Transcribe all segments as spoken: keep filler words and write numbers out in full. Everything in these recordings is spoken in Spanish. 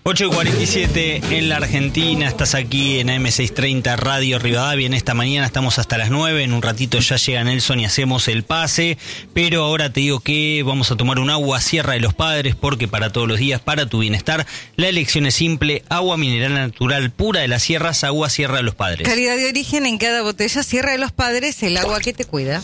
ocho y cuarenta y siete en la Argentina, estás aquí en A M seiscientos treinta Radio Rivadavia. En esta mañana estamos hasta las nueve, en un ratito ya llega Nelson y hacemos el pase, pero ahora te digo que vamos a tomar un agua Sierra de los Padres, porque para todos los días, para tu bienestar, la elección es simple: agua mineral natural pura de las sierras, agua Sierra de los Padres. Calidad de origen en cada botella. Sierra de los Padres, el agua que te cuida.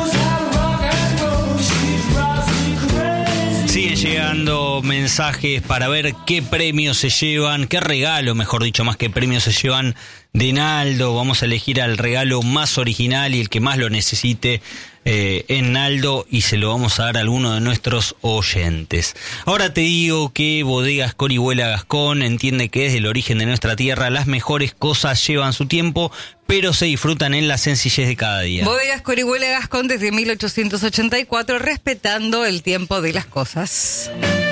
Siguen llegando mensajes para ver qué premios se llevan, qué regalo, mejor dicho, más que premios se llevan de Naldo. Vamos a elegir al regalo más original y el que más lo necesite eh, en Naldo, y se lo vamos a dar a alguno de nuestros oyentes. Ahora te digo que Bodegas Corihuela Gascón entiende que desde el origen de nuestra tierra las mejores cosas llevan su tiempo, pero se disfrutan en la sencillez de cada día. Bodegas Corihuela Gascón desde mil ochocientos ochenta y cuatro, respetando el tiempo de las cosas.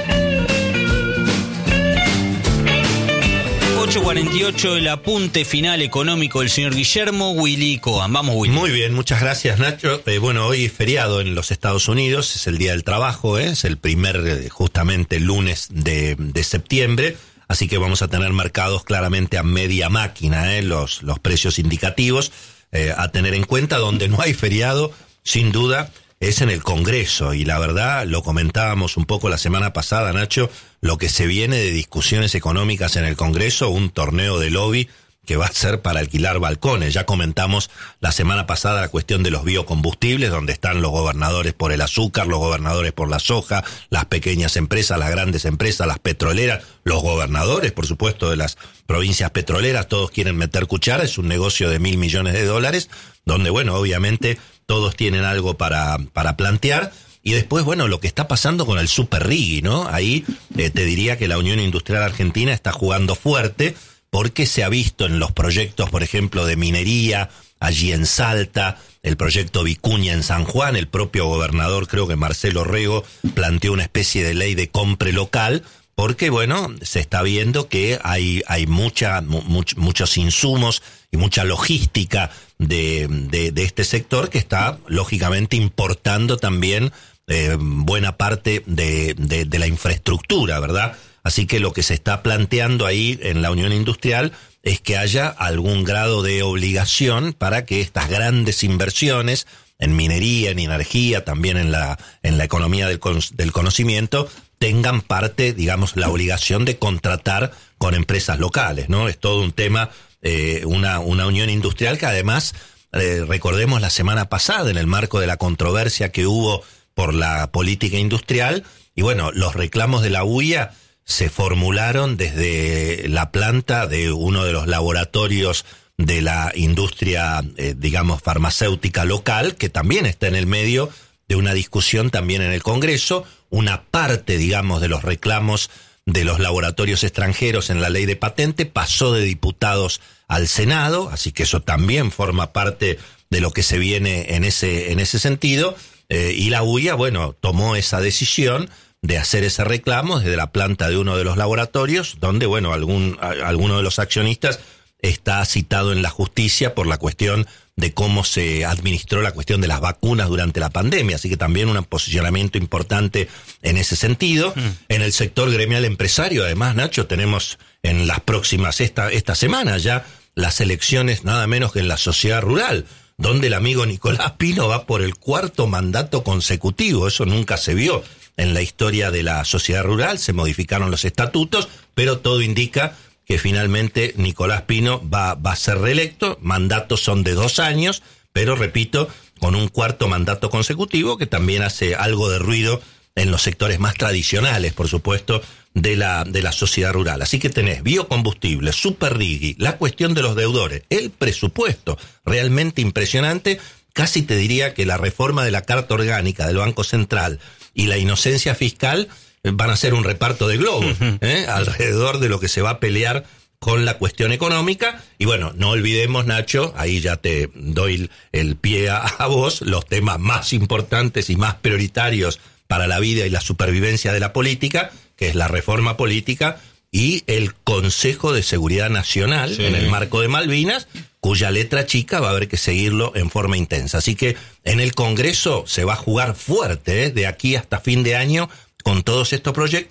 ocho cuarenta y ocho, el apunte final económico del señor Guillermo Willy Cohen. Vamos, Willy. Muy bien, muchas gracias, Nacho. Eh, bueno, hoy es feriado en los Estados Unidos, es el Día del Trabajo, ¿eh? Es el primer, eh, justamente, lunes de, de septiembre. Así que vamos a tener mercados claramente a media máquina, ¿eh? los, los precios indicativos eh, a tener en cuenta. Donde no hay feriado, sin duda, es en el Congreso. Y la verdad, lo comentábamos un poco la semana pasada, Nacho, lo que se viene de discusiones económicas en el Congreso, un torneo de lobby que va a ser para alquilar balcones. Ya comentamos la semana pasada la cuestión de los biocombustibles, donde están los gobernadores por el azúcar, los gobernadores por la soja, las pequeñas empresas, las grandes empresas, las petroleras, los gobernadores, por supuesto, de las provincias petroleras, todos quieren meter cuchara. Es un negocio de mil millones de dólares, donde, bueno, obviamente todos tienen algo para, para plantear. Y después, bueno, lo que está pasando con el Super Riggi, ¿no? Ahí eh, te diría que la Unión Industrial Argentina está jugando fuerte, porque se ha visto en los proyectos, por ejemplo, de minería, allí en Salta, el proyecto Vicuña en San Juan. El propio gobernador, creo que Marcelo Rego, planteó una especie de ley de compra local, porque, bueno, se está viendo que hay hay mucha much, muchos insumos y mucha logística de, de, de este sector que está, lógicamente, importando también eh, buena parte de, de, de la infraestructura, ¿verdad? Así que lo que se está planteando ahí en la Unión Industrial es que haya algún grado de obligación para que estas grandes inversiones en minería, en energía, también en la en la economía del, del conocimiento, tengan parte, digamos, la obligación de contratar con empresas locales, ¿no? Es todo un tema, eh, una una unión industrial que además, eh, recordemos la semana pasada, en el marco de la controversia que hubo por la política industrial, y bueno, los reclamos de la U I A se formularon desde la planta de uno de los laboratorios de la industria, eh, digamos, farmacéutica local, que también está en el medio de una discusión también en el Congreso. Una parte, digamos, de los reclamos de los laboratorios extranjeros en la ley de patente pasó de diputados al Senado, así que eso también forma parte de lo que se viene en ese, en ese sentido, eh, y la U I A, bueno, tomó esa decisión de hacer ese reclamo desde la planta de uno de los laboratorios, donde, bueno, algún alguno de los accionistas está citado en la justicia por la cuestión de cómo se administró la cuestión de las vacunas durante la pandemia. Así que también un posicionamiento importante en ese sentido. Mm. En el sector gremial empresario, además, Nacho, tenemos en las próximas, esta, esta semana ya, las elecciones nada menos que en la sociedad rural, donde el amigo Nicolás Pino va por el cuarto mandato consecutivo. Eso nunca se vio en la historia de la sociedad rural. Se modificaron los estatutos, pero todo indica que finalmente Nicolás Pino va, va a ser reelecto. Mandatos son de dos años, pero repito, con un cuarto mandato consecutivo, que también hace algo de ruido en los sectores más tradicionales, por supuesto, de la, de la sociedad rural. Así que tenés biocombustibles, Super Riggi, la cuestión de los deudores, el presupuesto realmente impresionante. Casi te diría que la reforma de la Carta Orgánica del Banco Central y la inocencia fiscal van a ser un reparto de globos, ¿eh? alrededor de lo que se va a pelear con la cuestión económica. Y bueno, no olvidemos, Nacho, ahí ya te doy el pie a, a vos, los temas más importantes y más prioritarios para la vida y la supervivencia de la política, que es la reforma política y el Consejo de Seguridad Nacional, sí, en el marco de Malvinas, cuya letra chica va a haber que seguirlo en forma intensa. Así que en el Congreso se va a jugar fuerte, ¿eh? de aquí hasta fin de año con todos estos proyectos.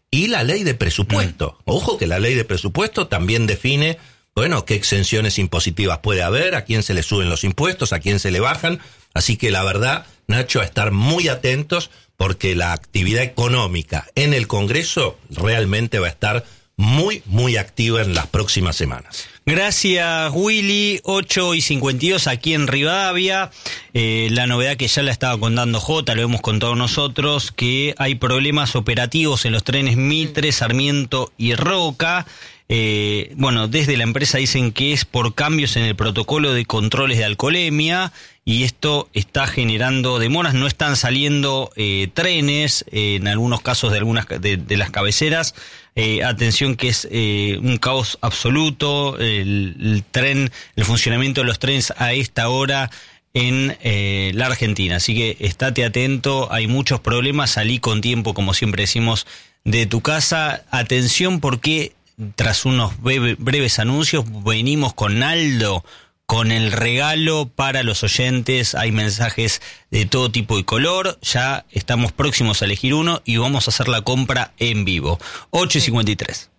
y la ley de presupuesto. Mm. Ojo que la ley de presupuesto también define, bueno, qué exenciones impositivas puede haber, a quién se le suben los impuestos, a quién se le bajan. Así que la verdad, Nacho, a estar muy atentos porque la actividad económica en el Congreso realmente va a estar muy, muy activa en las próximas semanas. Gracias, Willy. ocho y cincuenta y dos aquí en Rivadavia. Eh, la novedad que ya la estaba contando Jota, lo hemos contado nosotros, que hay problemas operativos en los trenes Mitre, Sarmiento y Roca. Eh, bueno, desde la empresa dicen que es por cambios en el protocolo de controles de alcoholemia y esto está generando demoras. No están saliendo eh, trenes, eh, en algunos casos de algunas de, de las cabeceras. Eh, atención que es eh, un caos absoluto, el, el tren, el funcionamiento de los trenes a esta hora en eh, la Argentina. Así que estate atento, hay muchos problemas, salí con tiempo, como siempre decimos, de tu casa. Atención porque tras unos breve, breves anuncios venimos con Aldo, con el regalo para los oyentes. Hay mensajes de todo tipo y color. Ya estamos próximos a elegir uno y vamos a hacer la compra en vivo. ocho y cincuenta y tres.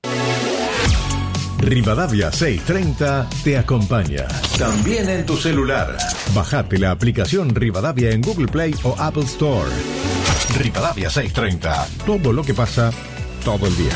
Rivadavia seiscientos treinta te acompaña. También en tu celular. Bajate la aplicación Rivadavia en Google Play o Apple Store. Rivadavia seiscientos treinta. Todo lo que pasa, todo el día.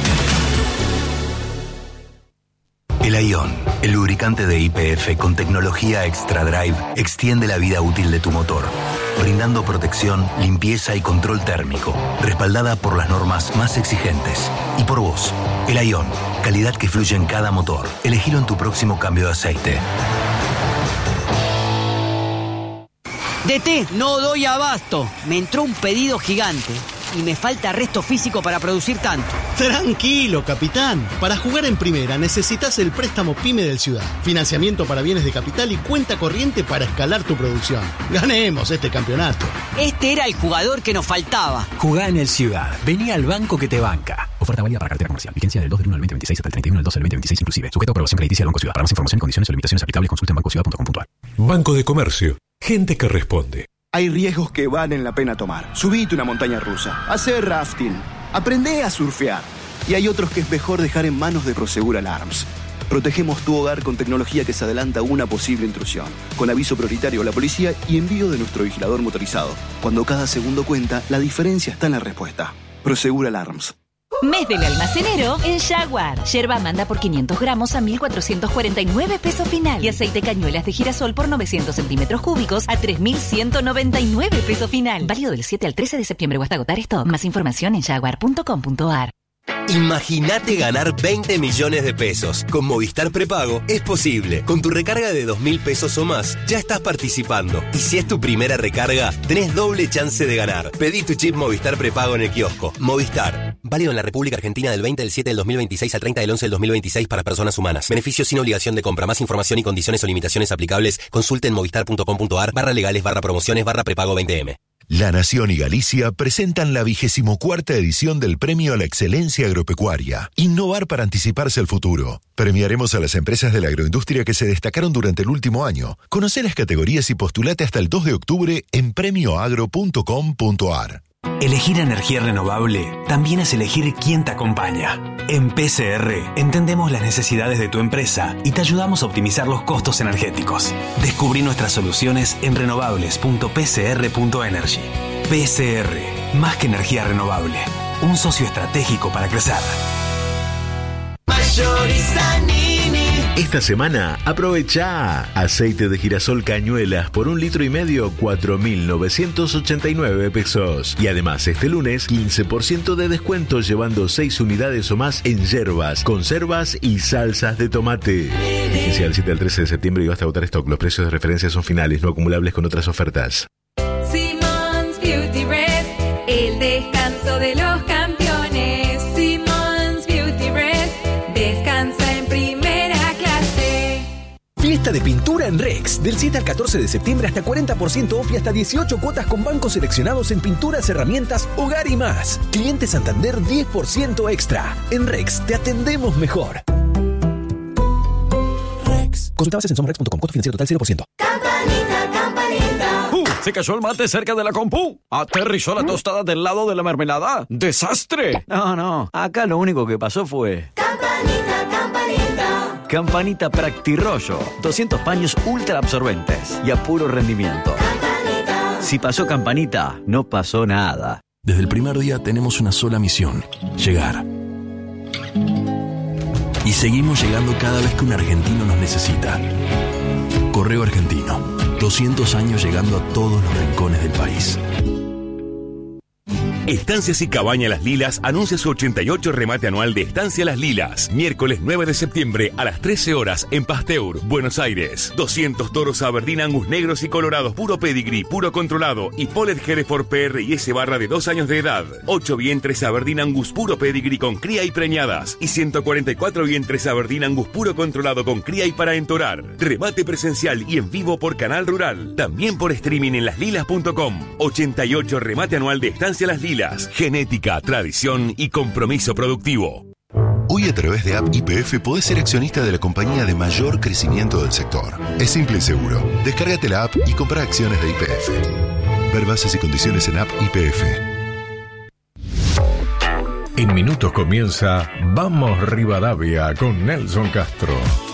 El Ion, el lubricante de Y P F con tecnología Extra Drive, extiende la vida útil de tu motor, brindando protección, limpieza y control térmico, respaldada por las normas más exigentes. Y por vos, el Ion, calidad que fluye en cada motor. Elegilo en tu próximo cambio de aceite. D T, no doy abasto. Me entró un pedido gigante y me falta resto físico para producir tanto. Tranquilo, capitán. Para jugar en primera necesitas el préstamo PYME del Ciudad. Financiamiento para bienes de capital y cuenta corriente para escalar tu producción. Ganemos este campeonato. Este era el jugador que nos faltaba. Jugá en el Ciudad. Vení al banco que te banca. Oferta válida para cartera comercial. Vigencia del dos del uno al veinte veintiséis hasta el treinta y uno del doce del veinte veintiséis inclusive. Sujeto a aprobación crediticia del Banco Ciudad. Para más información y condiciones o limitaciones aplicables consulta en banco ciudad punto com punto a r. Banco de Comercio. Gente que responde. Hay riesgos que valen la pena tomar. Subite una montaña rusa, hacer rafting, aprende a surfear. Y hay otros que es mejor dejar en manos de Prosegur Alarms. Protegemos tu hogar con tecnología que se adelanta a una posible intrusión, con aviso prioritario a la policía y envío de nuestro vigilador motorizado. Cuando cada segundo cuenta, la diferencia está en la respuesta. Prosegur Alarms. Mes del almacenero en Jaguar. Yerba manda por quinientos gramos a mil cuatrocientos cuarenta y nueve pesos final. Y aceite cañuelas de girasol por novecientos centímetros cúbicos a tres mil ciento noventa y nueve pesos final. Válido del siete al trece de septiembre o hasta agotar stock. Más información en jaguar punto com punto a r. Imagínate ganar veinte millones de pesos. Con Movistar Prepago es posible. Con tu recarga de dos mil pesos o más, ya estás participando. Y si es tu primera recarga, tenés doble chance de ganar. Pedí tu chip Movistar Prepago en el kiosco. Movistar. Válido en la República Argentina del veinte del siete del dos mil veintiséis al treinta del once del dos mil veintiséis para personas humanas. Beneficios sin obligación de compra. Más información y condiciones o limitaciones aplicables. Consulte en movistar punto com punto a r barra legales barra promociones barra prepago veinte eme. La Nación y Galicia presentan la vigésimo cuarta edición del Premio a la Excelencia Agropecuaria. Innovar para anticiparse al futuro. Premiaremos a las empresas de la agroindustria que se destacaron durante el último año. Conoce las categorías y postulate hasta el dos de octubre en premio agro punto com punto a r. Elegir energía renovable también es elegir quién te acompaña. En P C R entendemos las necesidades de tu empresa y te ayudamos a optimizar los costos energéticos. Descubrí nuestras soluciones en renovables punto p c r punto energy. P C R, más que energía renovable, un socio estratégico para crecer. Esta semana aprovecha aceite de girasol cañuelas por un litro y medio, cuatro mil novecientos ochenta y nueve pesos. Y además este lunes quince por ciento de descuento llevando seis unidades o más en yerbas, conservas y salsas de tomate. Vigencia del siete al trece de septiembre y hasta agotar stock. Los precios de referencia son finales, no acumulables con otras ofertas. Simmons Beauty Rest, el descanso de los campeones. Simmons Beauty Rest, descansa en primera clase. Fiesta de pintura en Rex. Del siete al catorce de septiembre hasta cuarenta por ciento off y hasta dieciocho cuotas con bancos seleccionados en pinturas, herramientas, hogar y más. Cliente Santander diez por ciento extra. En Rex te atendemos mejor. Rex. Consulta bases en somos rex punto com. Costo financiero total cero por ciento. Campanita, campanita. Uh. Se cayó el mate cerca de la compu. Aterrizó la tostada del lado de la mermelada. ¡Desastre! No, no. Acá lo único que pasó fue... Campanita, campanita. Campanita Practirollo. doscientos paños ultra absorbentes y a puro rendimiento. Campanita. Si pasó Campanita, no pasó nada. Desde el primer día tenemos una sola misión. Llegar. Y seguimos llegando cada vez que un argentino nos necesita. Correo Argentino. doscientos años llegando a todos los rincones del país. Estancias y Cabaña Las Lilas anuncia su ochenta y ocho remate anual de Estancia Las Lilas. Miércoles nueve de septiembre a las trece horas en Pasteur, Buenos Aires. doscientos toros Aberdeen Angus negros y colorados, puro pedigree, puro controlado y Polled Hereford P R y S barra de dos años de edad. ocho vientres Aberdeen Angus puro pedigree con cría y preñadas. Y ciento cuarenta y cuatro vientres Aberdeen Angus puro controlado con cría y para entorar. Remate presencial y en vivo por Canal Rural. También por streaming en laslilas punto com. ochenta y ocho remate anual de Estancia Las Lilas. Genética, tradición y compromiso productivo. Hoy a través de App Y P F podés ser accionista de la compañía de mayor crecimiento del sector. Es simple y seguro. Descárgate la app y compra acciones de Y P F. Ver bases y condiciones en App Y P F. En minutos comienza Vamos Rivadavia con Nelson Castro.